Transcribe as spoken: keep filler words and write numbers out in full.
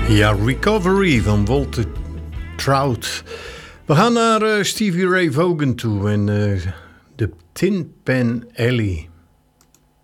Ja, Recovery van Walter Trout. We gaan naar uh, Stevie Ray Vaughan toe en uh, de Tin Pan Alley.